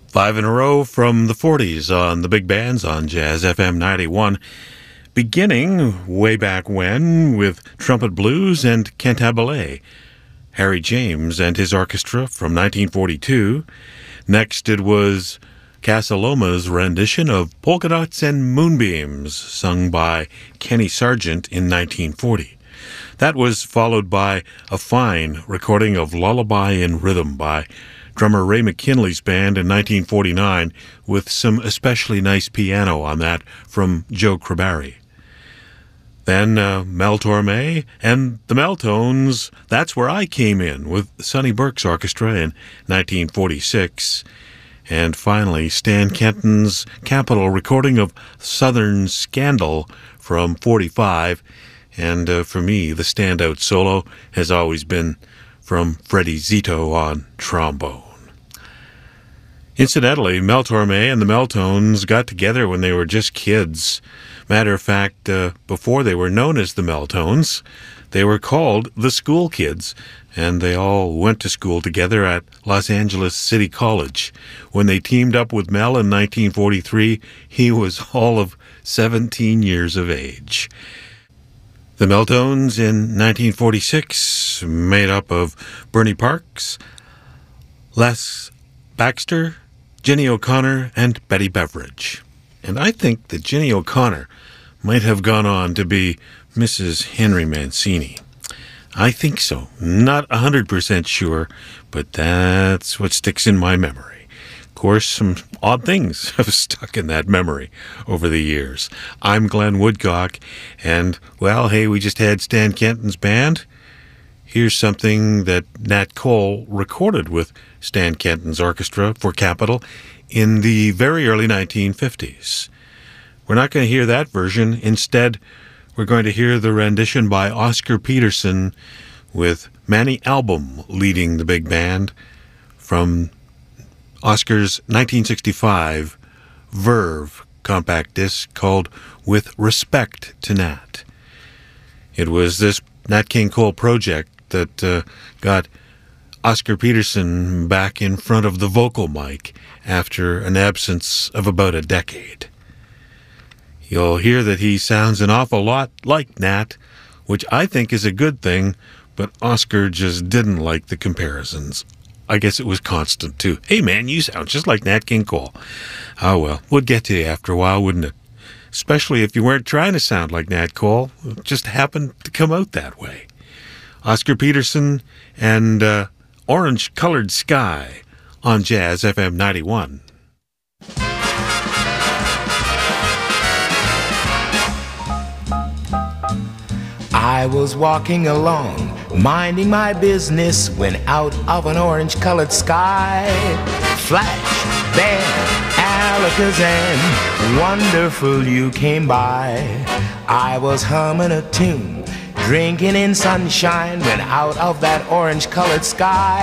Five in a row from the 40s on the big bands on Jazz FM 91. Beginning way back when with Trumpet Blues and Cantabile. Harry James and his orchestra from 1942. Next it was Casa Loma's rendition of Polka Dots and Moonbeams, sung by Kenny Sargent in 1940. That was followed by a fine recording of Lullaby in Rhythm by drummer Ray McKinley's band in 1949, with some especially nice piano on that from Joe Crabari. Then Mel Torme and the Meltones, That's Where I Came In, with Sonny Burke's orchestra in 1946. And finally, Stan Kenton's Capitol recording of Southern Scandal from 45. And for me, the standout solo has always been from Freddie Zito on trombone. Incidentally, Mel Torme and the Meltones got together when they were just kids. Matter of fact, before they were known as the Meltones, they were called the School Kids, and they all went to school together at Los Angeles City College. When they teamed up with Mel in 1943, he was all of 17 years of age. The Meltones in 1946, made up of Bernie Parks, Les Baxter, Jenny O'Connor, and Betty Beveridge. And I think that Jenny O'Connor might have gone on to be Mrs. Henry Mancini. I think so. Not 100% sure, but that's what sticks in my memory. Of course, some odd things have stuck in that memory over the years. I'm Glenn Woodcock, and, well, hey, we just had Stan Kenton's band. Here's something that Nat Cole recorded with Stan Kenton's orchestra for Capitol in the very early 1950s. We're not going to hear that version. Instead, we're going to hear the rendition by Oscar Peterson with Manny Album leading the big band from Oscar's 1965 Verve compact disc called With Respect to Nat. It was this Nat King Cole project that got Oscar Peterson back in front of the vocal mic after an absence of about a decade. You'll hear that he sounds an awful lot like Nat, which I think is a good thing, but Oscar just didn't like the comparisons. I guess it was constant, too. Hey, man, you sound just like Nat King Cole. Oh, well, would get to you after a while, wouldn't it? Especially if you weren't trying to sound like Nat Cole. It just happened to come out that way. Oscar Peterson and Orange Colored Sky on Jazz FM 91. I was walking along, minding my business, when out of an orange-colored sky, flash, bang, alakazam, wonderful you came by. I was humming a tune, drinking in sunshine, when out of that orange-colored sky